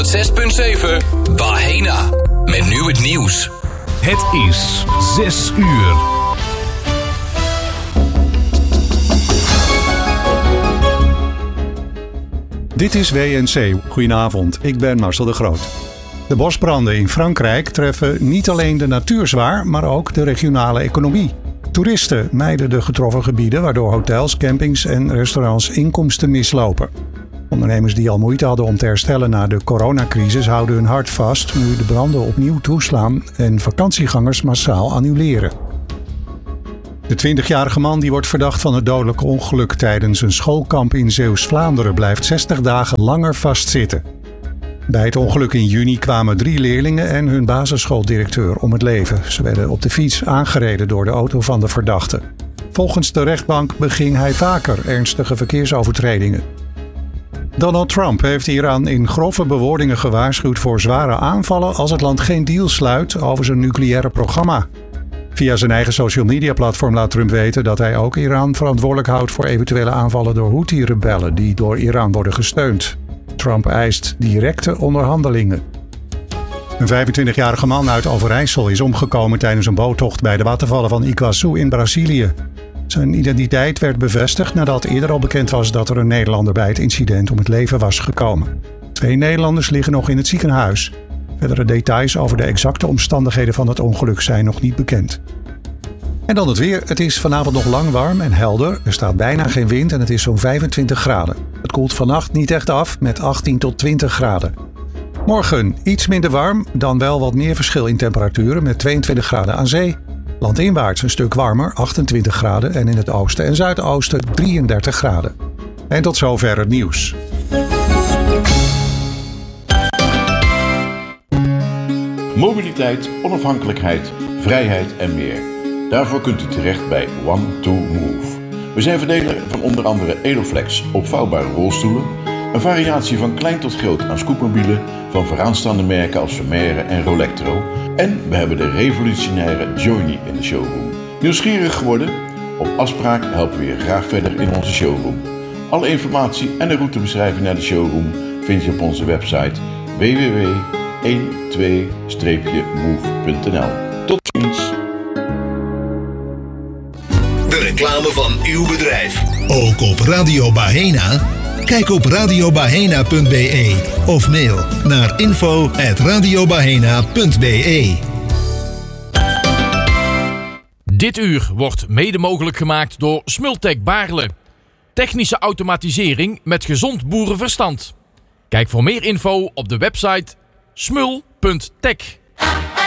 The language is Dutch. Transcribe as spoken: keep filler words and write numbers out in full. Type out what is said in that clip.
zes punt zeven Bahena. Met nu het nieuws. Het is zes uur. Dit is W N C. Goedenavond, ik ben Marcel de Groot. De bosbranden in Frankrijk treffen niet alleen de natuur zwaar, maar ook de regionale economie. Toeristen mijden de getroffen gebieden, waardoor hotels, campings en restaurants inkomsten mislopen. Ondernemers die al moeite hadden om te herstellen na de coronacrisis houden hun hart vast nu de branden opnieuw toeslaan en vakantiegangers massaal annuleren. De twintigjarige man die wordt verdacht van het dodelijke ongeluk tijdens een schoolkamp in Zeeuws-Vlaanderen blijft zestig dagen langer vastzitten. Bij het ongeluk in juni kwamen drie leerlingen en hun basisschooldirecteur om het leven. Ze werden op de fiets aangereden door de auto van de verdachte. Volgens de rechtbank beging hij vaker ernstige verkeersovertredingen. Donald Trump heeft Iran in grove bewoordingen gewaarschuwd voor zware aanvallen als het land geen deal sluit over zijn nucleaire programma. Via zijn eigen social media platform laat Trump weten dat hij ook Iran verantwoordelijk houdt voor eventuele aanvallen door Houthi-rebellen die door Iran worden gesteund. Trump eist directe onderhandelingen. Een vijfentwintigjarige man uit Overijssel is omgekomen tijdens een boottocht bij de watervallen van Iguazu in Brazilië. Zijn identiteit werd bevestigd nadat eerder al bekend was dat er een Nederlander bij het incident om het leven was gekomen. Twee Nederlanders liggen nog in het ziekenhuis. Verdere details over de exacte omstandigheden van het ongeluk zijn nog niet bekend. En dan het weer. Het is vanavond nog lang warm en helder. Er staat bijna geen wind en het is zo'n vijfentwintig graden. Het koelt vannacht niet echt af met achttien tot twintig graden. Morgen iets minder warm, dan wel wat meer verschil in temperaturen met tweeëntwintig graden aan zee. Landinwaarts een stuk warmer, achtentwintig graden en in het oosten en zuidoosten drieëndertig graden. En tot zover het nieuws. Mobiliteit, onafhankelijkheid, vrijheid en meer. Daarvoor kunt u terecht bij one two move. We zijn verdeler van onder andere Eloflex opvouwbare rolstoelen, een variatie van klein tot groot aan scootmobielen van vooraanstaande merken als Vermeer en Rolectro. En we hebben de revolutionaire Journey in de showroom. Nieuwsgierig geworden? Op afspraak helpen we je graag verder in onze showroom. Alle informatie en de routebeschrijving naar de showroom vind je op onze website w w w punt one two move punt n l. Tot ziens! De reclame van uw bedrijf. Ook op Radio Bahena? Kijk op radio bahena punt b e of mail naar info at radio bahena punt b e. Dit uur wordt mede mogelijk gemaakt door Smultec Baarle. Technische automatisering met gezond boerenverstand. Kijk voor meer info op de website smul punt tech.